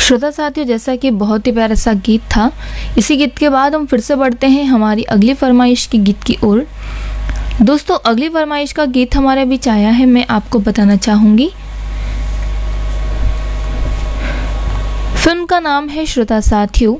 श्रोता साथियों, जैसा कि बहुत ही प्यारा सा गीत था, इसी गीत के बाद हम फिर से बढ़ते हैं हमारी अगली फरमाइश की गीत की ओर। दोस्तों, अगली फरमाइश का गीत हमारे बीच आया है, मैं आपको बताना चाहूंगी। फिल्म का नाम है श्रोता साथियों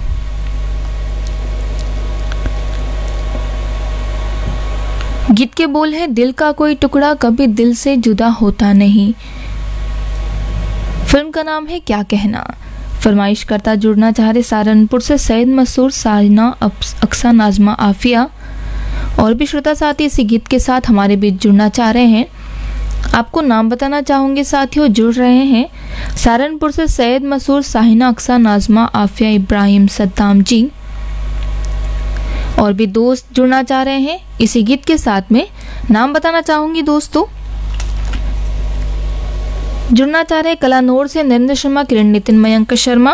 गीत के बोल है, दिल का कोई टुकड़ा कभी दिल से जुदा होता नहीं। फिल्म का नाम है क्या कहना। फरमाइश करता जुड़ना चाह रहे सहारनपुर से सैयद मसूर, साजना, अक्सा, नाजमा, आफिया और भी श्रोता साथी इसी गीत के साथ हमारे बीच जुड़ना चाह रहे हैं। आपको नाम बताना चाहूंगे साथियों, जुड़ रहे हैं सहारनपुर से सैयद मसूर, साहिना, अक्सा, नाजमा, आफिया, इब्राहिम, सद्दाम जी और भी दोस्त जुड़ना चाह रहे हैं इसी गीत के साथ में। नाम बताना चाहूंगी दोस्तों, जुड़ना चाह रहे कलानौर से नरेंद्र शर्मा, किरण, नितिन, मयंक शर्मा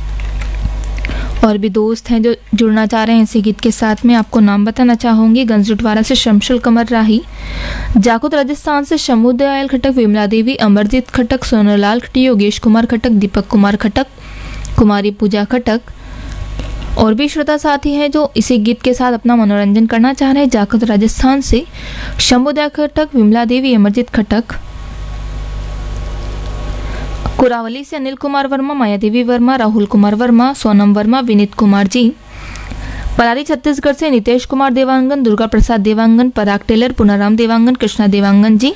और भी दोस्त हैं जो जुड़ना चाह रहे हैं इसी गीत के साथ में। आपको नाम बताना चाहूंगी, गंजटवाड़ा से शमशुल कमर राही, जाकुत राजस्थान से शमू दयाल खटक, विमला देवी, अमरजीत खटक, सोनलाल खटी, योगेश कुमार खटक, दीपक कुमार खटक, कुमारी पूजा खटक और भी श्रोता साथी हैं जो इसी गीत के साथ अपना मनोरंजन करना चाह रहे हैं। जाकुत राजस्थान से शंभू दयाल खटक, विमला देवी, अमरजीत खटक, कुरावली से अनिल कुमार वर्मा, माया देवी वर्मा, राहुल कुमार वर्मा, सोनम वर्मा, विनीत कुमार जी, पलारी छत्तीसगढ़ से नितेश कुमार देवांगन, दुर्गा प्रसाद देवांगन, पराग टेलर, पुनाराम देवांगन, कृष्णा देवांगन जी,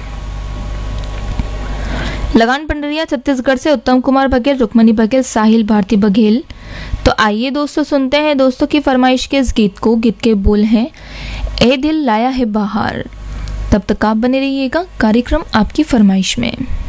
लगान पंडरिया छत्तीसगढ़ से उत्तम कुमार बघेल, रुक्मणी बघेल, साहिल भारती बघेल। तो आइए दोस्तों सुनते हैं दोस्तों की फरमाइश के इस गीत को। गीत के बोल हैं, ए दिल लाया है बाहर। तब तक आप बने रहिएगा कार्यक्रम आपकी फरमाइश में।